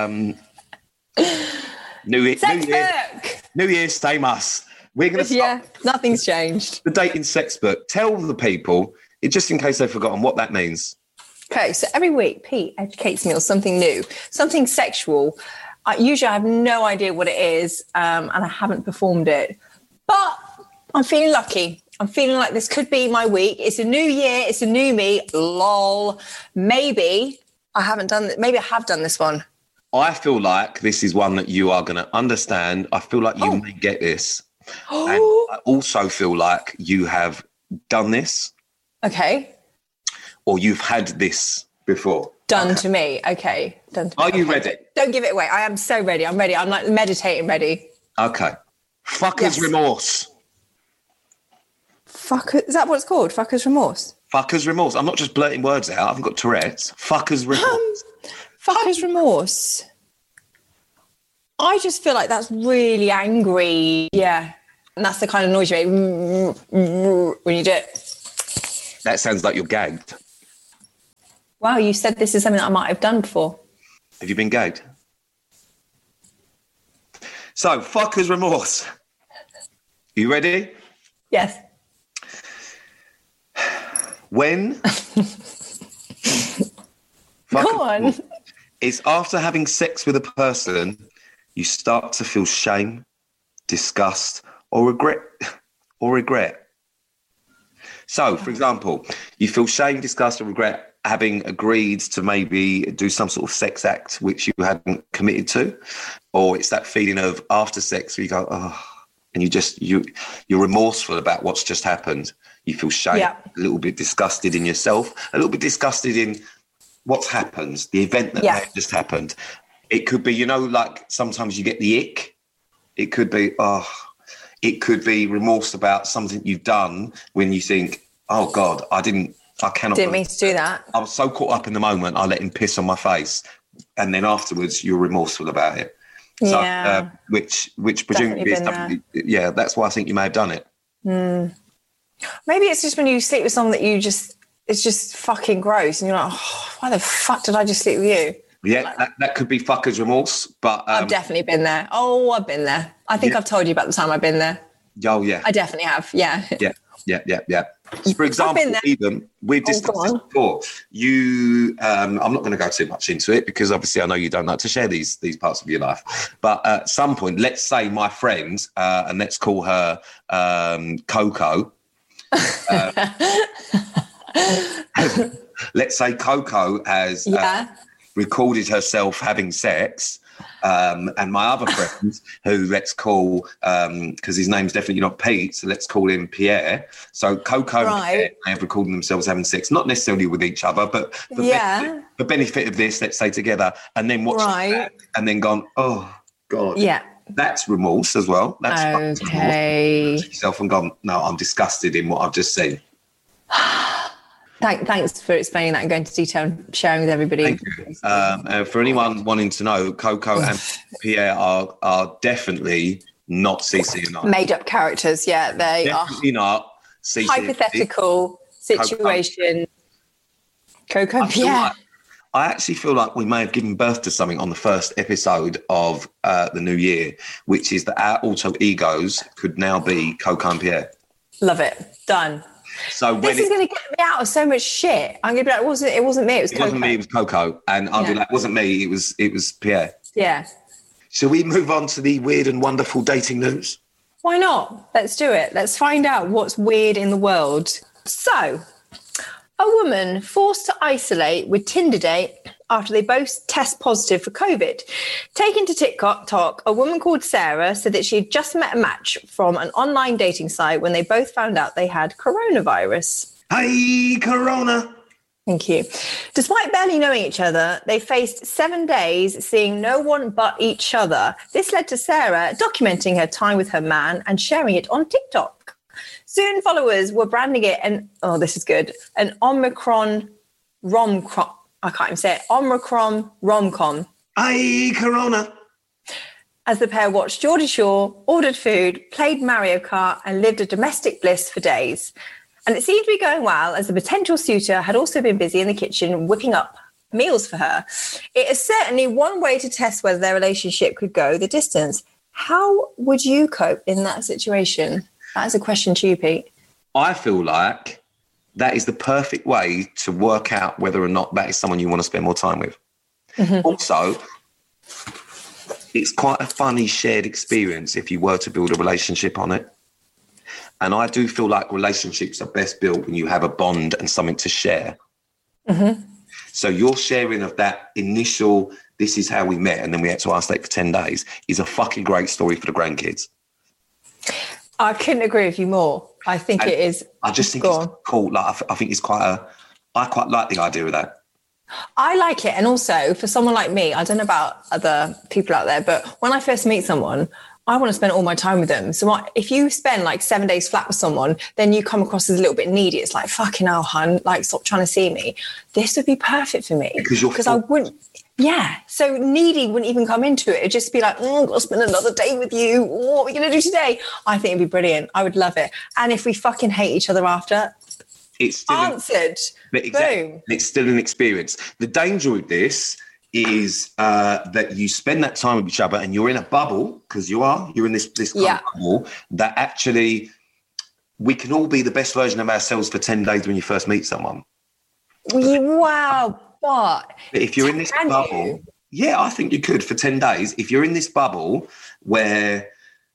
New Year, same us. We're going to start. Nothing's changed. The dating sex book. Tell the people, just in case they've forgotten, what that means. Okay, so every week Pete educates me on something new, something sexual. Usually I have no idea what it is, and I haven't performed it. But I'm feeling lucky. I'm feeling like this could be my week. It's a new year. It's a new me. Lol. Maybe I haven't done it. Maybe I have done this one. I feel like this is one that you are going to understand. I feel like you may get this. And I also feel like you have done this. Okay. Or you've had this before. Done to me. Okay. Done to me. Are you ready? Don't give it away. I am so ready. I'm ready. I'm like meditating ready. Okay. Fucker's remorse. Is that what it's called? Fucker's remorse? Fucker's remorse. I'm not just blurting words out. I haven't got Tourette's. Fucker's remorse. Fucker's remorse. I just feel like that's really angry. Yeah. And that's the kind of noise you make when you do it. That sounds like you're gagged. Wow, you said this is something that I might have done before. Have you been gagged? So, fucker's remorse. You ready? Yes. When? Go on. It's after having sex with a person, you start to feel shame, disgust, or regret. So, for example, you feel shame, disgust, or regret having agreed to maybe do some sort of sex act which you hadn't committed to, or it's that feeling of after sex where you go, oh, and you're remorseful about what's just happened. You feel shame, a little bit disgusted in yourself, a little bit disgusted in what's happened, the event that may have just happened. It could be, like sometimes you get the ick. It could be, it could be remorse about something you've done when you think, oh God, I didn't mean to do that. I was so caught up in the moment, I let him piss on my face. And then afterwards, you're remorseful about it. So, which presumably is something, that's why I think you may have done it. Maybe it's just when you sleep with someone that it's just fucking gross. And you're like, oh, why the fuck did I just sleep with you? Yeah, that could be fucker's remorse. But I've definitely been there. Oh, I've been there. I think I've told you about the time I've been there. Oh, yeah. I definitely have, yeah. Yeah. So for example, even we've discussed this before. You, I'm not going to go too much into it because obviously I know you don't like to share these parts of your life. But at some point, let's say my friend, and let's call her Coco. Let's say Coco has recorded herself having sex. And my other friend, who let's call, because his name's definitely not Pete, so let's call him Pierre. So Coco and Pierre have recorded themselves having sex, not necessarily with each other, but for benefit of this, let's say together, and then watched it back and then gone, oh God. Yeah. That's remorse as well. That's okay. Yourself and gone, no, I'm disgusted in what I've just seen. Thanks for explaining that and going into detail and sharing with everybody. Thank you. For anyone wanting to know, Coco and Pierre are definitely not CC and I. Made up characters, yeah. They definitely not CC. Hypothetical situation. Coco and Pierre. I actually feel like we may have given birth to something on the first episode of the new year, which is that our alter egos could now be Coco and Pierre. Love it. Done. So this is going to get me out of so much shit. I'm going to be like, it wasn't me, it was Coco. It wasn't me, it was Coco. And I'll be like, it wasn't me, it was Pierre. Yeah. Shall we move on to the weird and wonderful dating news? Why not? Let's do it. Let's find out what's weird in the world. So, a woman forced to isolate with Tinder date after they both test positive for COVID. Taken to TikTok, a woman called Sarah said that she had just met a match from an online dating site when they both found out they had coronavirus. Hi, Corona. Thank you. Despite barely knowing each other, they faced 7 days seeing no one but each other. This led to Sarah documenting her time with her man and sharing it on TikTok. Soon followers were branding it an Omicron rom-com. I can't even say it. Omicron rom-com. Aye, Corona. As the pair watched Geordie Shore, ordered food, played Mario Kart, and lived a domestic bliss for days. And it seemed to be going well, as the potential suitor had also been busy in the kitchen whipping up meals for her. It is certainly one way to test whether their relationship could go the distance. How would you cope in that situation? That is a question to you, Pete. I feel like that is the perfect way to work out whether or not that is someone you want to spend more time with. Mm-hmm. Also, it's quite a funny shared experience if you were to build a relationship on it. And I do feel like relationships are best built when you have a bond and something to share. Mm-hmm. So your sharing of that initial, this is how we met, and then we had to isolate for 10 days, is a fucking great story for the grandkids. I couldn't agree with you more. I think it is. I just think it's cool. Like, I think it's I quite like the idea of that. I like it. And also for someone like me, I don't know about other people out there, but when I first meet someone, I want to spend all my time with them. So if you spend like 7 days flat with someone, then you come across as a little bit needy. It's like, fucking hell, hun, like, stop trying to see me. This would be perfect for me. Because I wouldn't. Yeah. So needy wouldn't even come into it. It'd just be like, I've got to spend another day with you. What are we going to do today? I think it'd be brilliant. I would love it. And if we fucking hate each other after, it's still answered. Boom. It's still an experience. The danger with this is that you spend that time with each other and you're in a bubble, because you're in this kind of bubble, that actually we can all be the best version of ourselves for 10 days when you first meet someone. Wow. But if you're in this bubble, I think you could for 10 days. If you're in this bubble where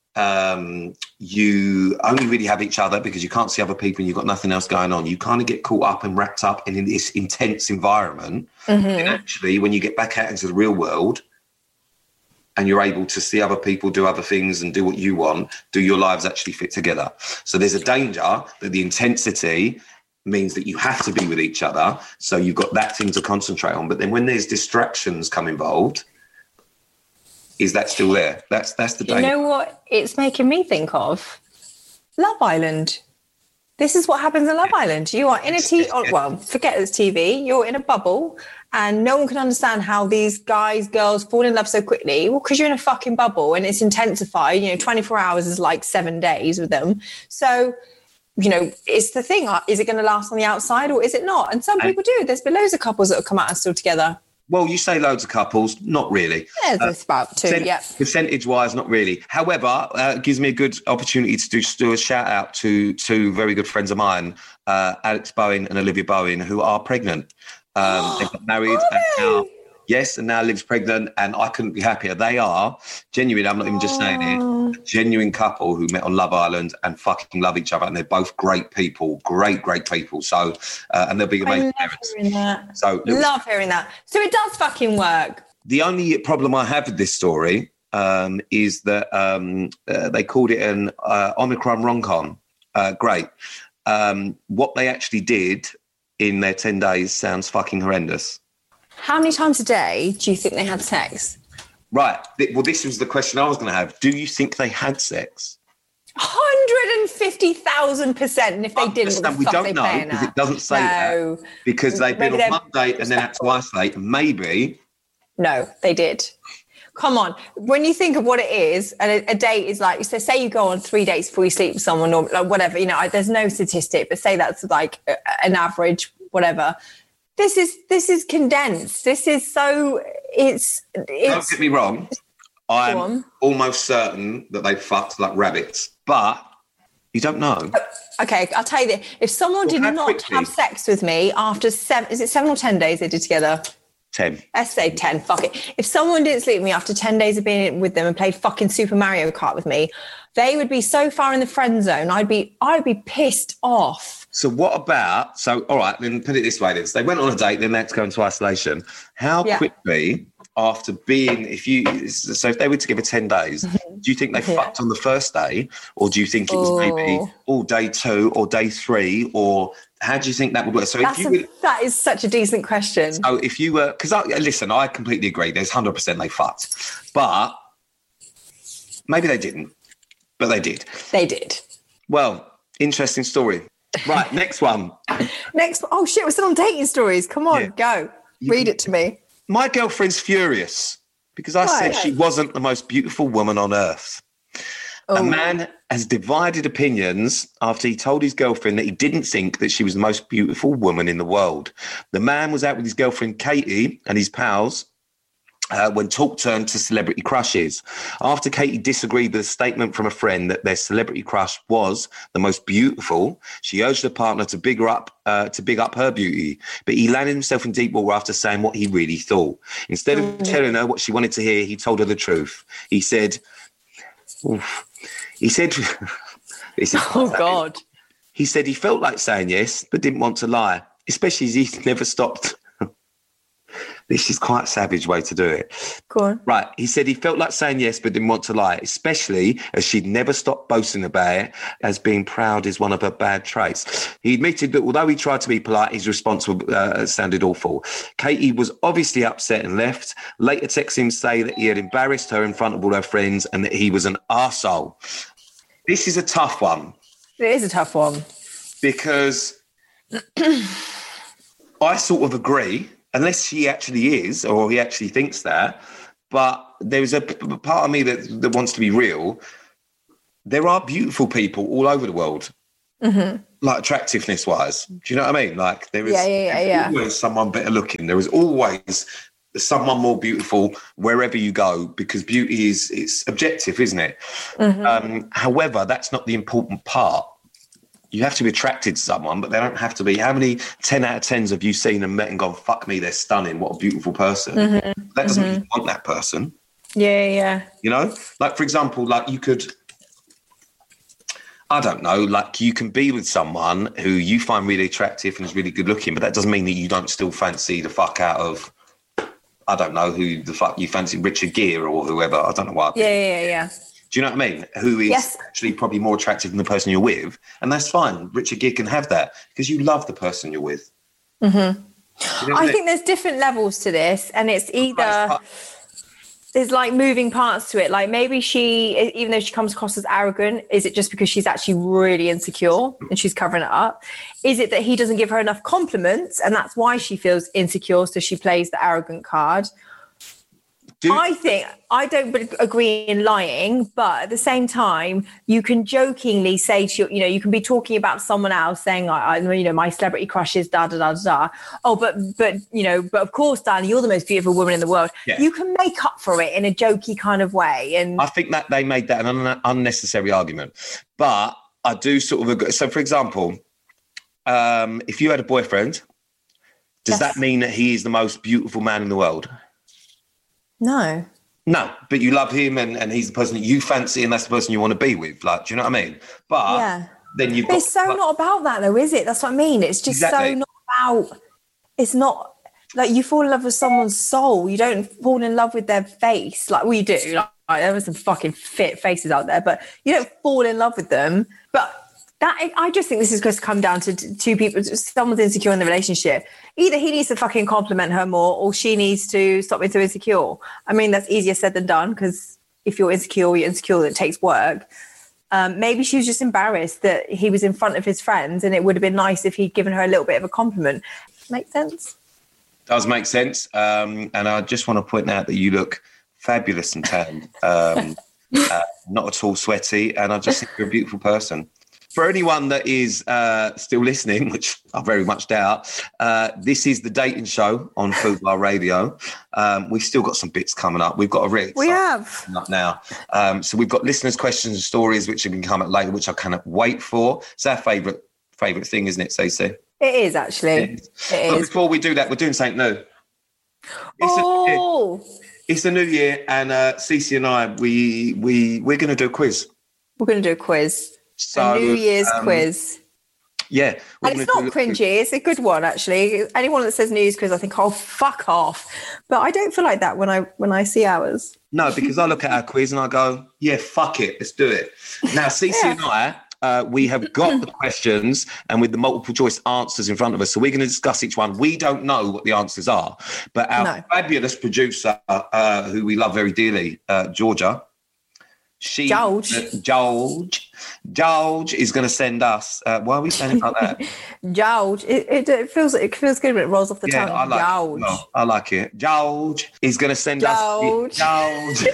you only really have each other because you can't see other people and you've got nothing else going on, you kind of get caught up and wrapped up in this intense environment. And actually, when you get back out into the real world and you're able to see other people do other things and do what you want, do your lives actually fit together? So there's a danger that the intensity means that you have to be with each other, so you've got that thing to concentrate on. But then when there's distractions come involved, is that still there? That's the danger. You know what it's making me think of? Love Island. This is what happens in Love Island. You are in a well, forget it's TV. You're in a bubble and no one can understand how these guys, girls fall in love so quickly. Well, because you're in a fucking bubble and it's intensified. 24 hours is like 7 days with them. So, it's the thing. Is it going to last on the outside or is it not? And some people do. There's been loads of couples that have come out and still together. Well, you say loads of couples, not really. Yeah, there's about 2, Percentage-wise, not really. However, it gives me a good opportunity to do a shout-out to two very good friends of mine, Alex Bowen and Olivia Bowen, who are pregnant. They got married and now Liv's pregnant, and I couldn't be happier. They are genuine, I'm not even just saying it, a genuine couple who met on Love Island and fucking love each other, and they're both great people, great people. So, and they'll be amazing parents. Hearing that. Love hearing that. So it does fucking work. The only problem I have with this story is that they called it an Omicron rom-com. Great. What they actually did in their 10 days sounds fucking horrendous. How many times a day do you think they had sex? Right. Well, this was the question I was going to have. Do you think they had sex? 150,000%. And if they didn't, we don't know because it doesn't say that. Because they've been on one date and then had twice date. Maybe. No, they did. Come on. When you think of what it is, and a date is like, so say you go on 3 dates before you sleep with someone or like whatever, there's no statistic, but say that's like an average, whatever. This is condensed. This is so, it's don't get me wrong. I'm almost certain that they fucked like rabbits, but you don't know. Okay, I'll tell you this. If someone did not have sex with me after 7 or 10 days they did together? 10. Let's say 10, fuck it. If someone didn't sleep with me after 10 days of being with them and played fucking Super Mario Kart with me, they would be so far in the friend zone, I'd be pissed off. So what about, all right, then put it this way then. So they went on a date, then they had to go into isolation. How quickly after being, if they were together 10 days, do you think they fucked on the first day? Or do you think it was maybe all day 2 or day 3? Or how do you think that would work? So that is such a decent question. So if you were, because listen, I completely agree. There's 100% they fucked. But maybe they didn't. But they did. They did. Well, interesting story. Right, next one. Oh shit, we're still on dating stories. Come on, go. Read it to me. My girlfriend's furious because I said she wasn't the most beautiful woman on earth. A man has divided opinions after he told his girlfriend that he didn't think that she was the most beautiful woman in the world. The man was out with his girlfriend Katie and his pals when talk turned to celebrity crushes. After Katie disagreed with a statement from a friend that their celebrity crush was the most beautiful, she urged her partner to big up her beauty. But he landed himself in deep water after saying what he really thought. Instead of telling her what she wanted to hear, he told her the truth. He said, oh God. He said he felt like saying yes, but didn't want to lie, especially as he never stopped This is quite a savage way to do it. Go on. Right. He said he felt like saying yes, but didn't want to lie, especially as she'd never stopped boasting about it, as being proud is one of her bad traits. He admitted that although he tried to be polite, his response sounded awful. Katie was obviously upset and left. Later texted him to say that he had embarrassed her in front of all her friends and that he was an arsehole. This is a tough one. It is a tough one. Because I sort of agree, unless she actually is, or he actually thinks that. But there's a part of me that wants to be real. There are beautiful people all over the world, like attractiveness-wise. Do you know what I mean? Like there is always someone better looking. There is always someone more beautiful wherever you go, because beauty it's objective, isn't it? However, that's not the important part. You have to be attracted to someone, but they don't have to be. How many 10 out of 10s have you seen and met and gone, fuck me, they're stunning, what a beautiful person? That doesn't mean you want that person. Yeah. You know? Like, for example, like you could, I don't know, like you can be with someone who you find really attractive and is really good looking, but that doesn't mean that you don't still fancy the fuck out of, I don't know, who the fuck you fancy, Richard Gere or whoever. I don't know what. Yeah. Do you know what I mean? Who is actually probably more attractive than the person you're with. And that's fine. Richard Gere can have that because you love the person you're with. You know I think there's different levels to this, and it's either there's like moving parts to it. Like maybe she, even though she comes across as arrogant, is it just because she's actually really insecure and she's covering it up? Is it that he doesn't give her enough compliments and that's why she feels insecure, so she plays the arrogant card? I think I don't agree in lying, but at the same time, you can jokingly say to you can be talking about someone else, saying, my celebrity crush is da da da da. Oh, but of course, darling, you're the most beautiful woman in the world. Yeah. You can make up for it in a jokey kind of way. And I think that they made that an unnecessary argument, but I do sort of agree. So, for example, if you had a boyfriend, does that mean that he is the most beautiful man in the world? No, but you love him and he's the person that you fancy and that's the person you want to be with. Like, do you know what I mean? But then you've got... It's so not about that though, is it? That's what I mean. It's just so not about... It's not... Like, you fall in love with someone's soul. You don't fall in love with their face. Like, we do. Like, there are some fucking fit faces out there, but you don't fall in love with them. But... I just think this is going to come down to two people. Someone's insecure in the relationship. Either he needs to fucking compliment her more, or she needs to stop being so insecure. I mean, that's easier said than done, because if you're insecure, it takes work. Maybe she was just embarrassed that he was in front of his friends, and it would have been nice if he'd given her a little bit of a compliment. Make sense? Does make sense. And I just want to point out that you look fabulous and tanned, not at all sweaty, and I just think you're a beautiful person. For anyone that is still listening, which I very much doubt, this is the dating show on Food Bar Radio. We've still got some bits coming up. We've got a really up now. So we've got listeners' questions and stories, which have been coming later, which I cannot wait for. It's our favourite thing, isn't it, Stacey? It is, actually. It is. But before we do that, we're doing something new. It's a new year, and Cece and I, we're going to do a quiz. We're going to do a quiz. So, a New Year's quiz. Yeah. And it's not cringy. It's a good one, actually. Anyone that says New Year's quiz, I think, oh, fuck off. But I don't feel like that when I see ours. No, because I look at our quiz and I go, yeah, fuck it. Let's do it. Now, Cece and I, we have got the questions and with the multiple choice answers in front of us. So we're going to discuss each one. We don't know what the answers are. But our fabulous producer, who we love very dearly, Georgia, George is going to send us. Why are we saying it like that? George. It feels good when it rolls off the tongue. I like it. George is going to send us. George.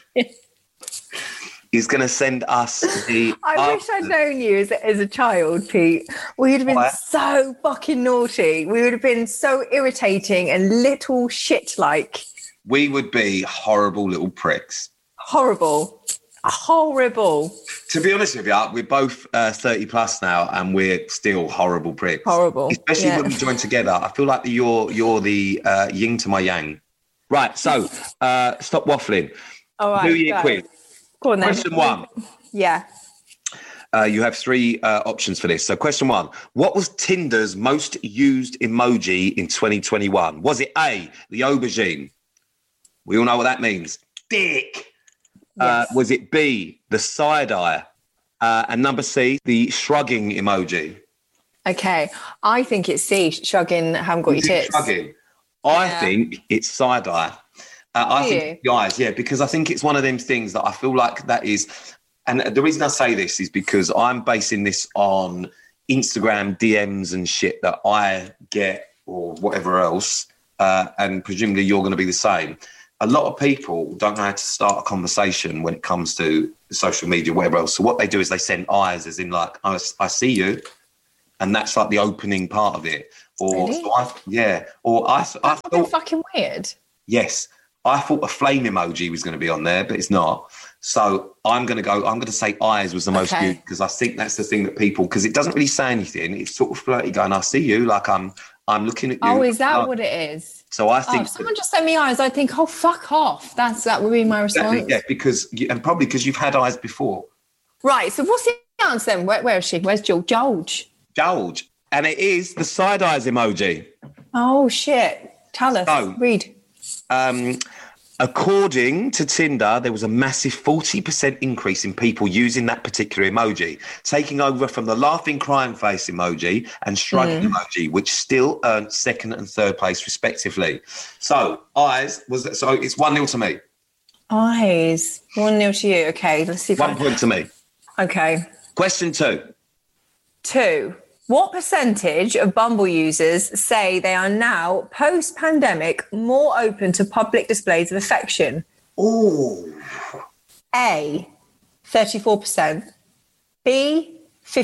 He's going to send us the... I wish I'd known you as a child, Pete. We would have been so fucking naughty. We would have been so irritating and little shit-like. We would be horrible little pricks. Horrible. To be honest with you, we're both 30 plus now and we're still horrible pricks. Horrible. Especially when we join together. I feel like you're the yin to my yang. Right, so stop waffling. All right. New Year quiz. Go on then. Question 1. Yeah. You have three options for this. So question 1, what was Tinder's most used emoji in 2021? Was it A, the aubergine? We all know what that means. Dick. Yes. Was it B, the side eye? And number C, the shrugging emoji. Okay, I think it's C, shrugging, haven't got your tits. Shrugging. I think it's side eye. I think it's the eyes, yeah, because I think it's one of them things that I feel like that is... And the reason I say this is because I'm basing this on Instagram DMs and shit that I get or whatever else, and presumably you're going to be the same. A lot of people don't know how to start a conversation when it comes to social media, whatever else. So what they do is they send eyes, as in like, I see you, and that's like the opening part of it. Or really? I thought fucking weird. Yes, I thought a flame emoji was going to be on there, but it's not. So I'm going to say eyes was the most used because I think that's the thing that people, because it doesn't really say anything. It's sort of flirty going, I see you, like I'm looking at you. Oh, is that what it is? So I think... if someone just sent me eyes, I'd think, oh, fuck off. That would be my response. Exactly, yeah, probably because you've had eyes before. Right, so what's the answer then? Where is she? Where's George? George. And it is the side eyes emoji. Oh, shit. Tell us. So, read. According to Tinder, there was a massive 40% increase in people using that particular emoji, taking over from the laughing crying face emoji and shrugging emoji, which still earned second and third place respectively. So it's 1-0 to me. Eyes. 1-0 to you. Okay, let's see if 1 point to me. Okay. Question 2. 2. What percentage of Bumble users say they are now, post-pandemic, more open to public displays of affection? Ooh. A, 34%, B,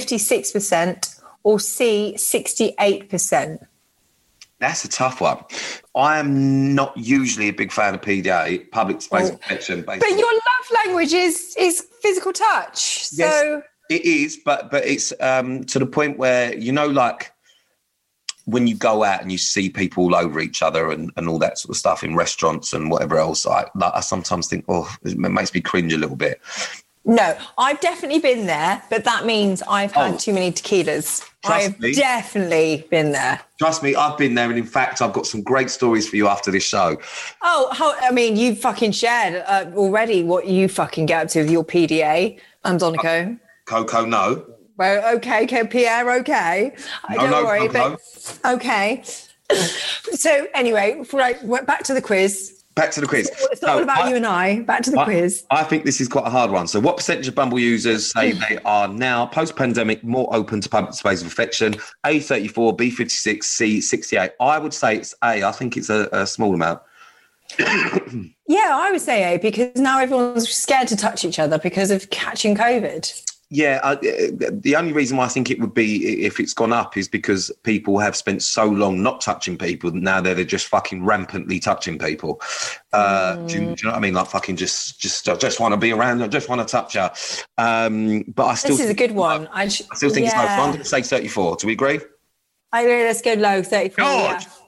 56%, or C, 68%? That's a tough one. I am not usually a big fan of PDA, public space of affection. But your love language is physical touch, so... Yes. It is, but it's to the point where, you know, like when you go out and you see people all over each other and all that sort of stuff in restaurants and whatever else, I sometimes think, it makes me cringe a little bit. No, I've definitely been there, but that means I've had too many tequilas. I've definitely been there. Trust me, I've been there. And in fact, I've got some great stories for you after this show. You fucking shared already what you fucking get up to with your PDA. Andonico. Coco, no. Well, okay, Pierre, okay. Don't worry, but okay. So anyway, right, back to the quiz. Back to the quiz. It's not all about you and I. Back to the quiz. I think this is quite a hard one. So what percentage of Bumble users say they are now, post-pandemic, more open to public displays of affection? A, 34, B, 56, C, 68. I would say it's A. I think it's a small amount. Yeah, I would say A, because now everyone's scared to touch each other because of catching COVID. Yeah, the only reason why I think it would be if it's gone up is because people have spent so long not touching people. Now they're just fucking rampantly touching people. Do you know what I mean? Like fucking just I just want to be around. I just want to touch her. But I still. This is a good one. I still think it's low. So I'm going to say 34. Do we agree? I agree. Let's go low. 34. God. Yeah.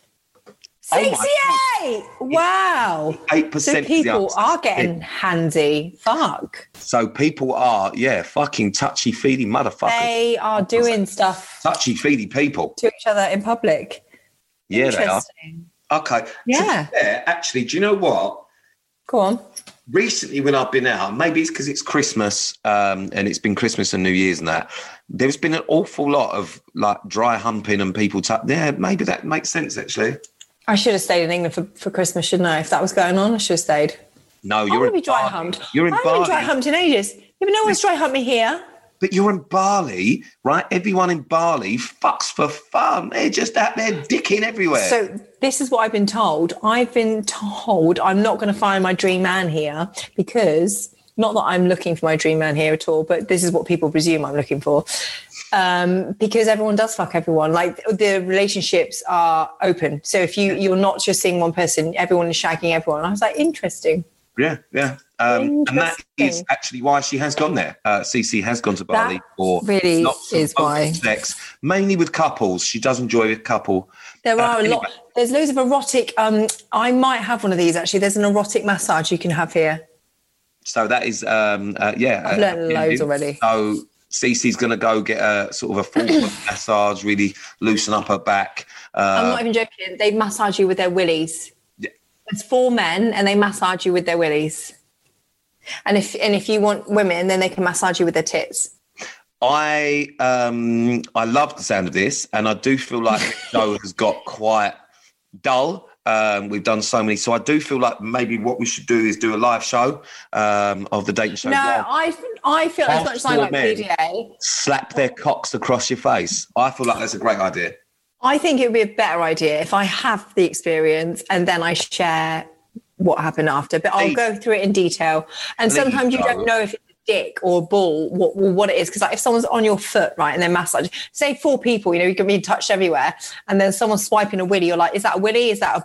68! Wow. 8%. So people are getting handsy. Fuck. So people are, fucking touchy-feely motherfuckers. They are doing stuff. Touchy-feely people. To each other in public. Yeah, they are. Okay. Yeah. Actually, do you know what? Go on. Recently, when I've been out, maybe it's because it's Christmas and it's been Christmas and New Year's and that, there's been an awful lot of like dry humping and people maybe that makes sense, actually. I should have stayed in England for Christmas, shouldn't I? If that was going on, I should have stayed. No, you're in dry humped. You're in I Bali. haven't been dry humped in ages. Yeah, but no one's dry humped me here. But you're in Bali, right? Everyone in Bali fucks for fun. They're just out there dicking everywhere. So this is what I've been told. I've been told I'm not going to find my dream man here because, not that I'm looking for my dream man here at all, but this is what people presume I'm looking for. Because everyone does fuck everyone. Like the relationships are open. So if you're not just seeing one person, everyone is shagging everyone. I was like, interesting. Yeah. And that is actually why she has gone there. Cece has gone to Bali that for really lots is of why. sex, mainly with couples. She does enjoy a couple. There are a lot. There's loads of erotic. I might have one of these actually. There's an erotic massage you can have here. So that is, I've learned loads already. So Cece's going to go get a sort of a full massage, really loosen up her back. I'm not even joking. They massage you with their willies. Yeah. There's 4 men and they massage you with their willies. And if you want women, then they can massage you with their tits. I love the sound of this, and I do feel like the show has got quite dull. We've done so many, so I do feel like maybe what we should do is do a live show of the dating show. No, I feel as much as I like PDA. Slap their cocks across your face. I feel like that's a great idea. I think it would be a better idea if I have the experience and then I share what happened after. But I'll go through it in detail. And sometimes you don't know if it's a dick or a ball, what it is. Because like if someone's on your foot, right, and they're massaging, say 4 people, you can be touched everywhere, and then someone's swiping a willy, you're like, is that a willy? Is that a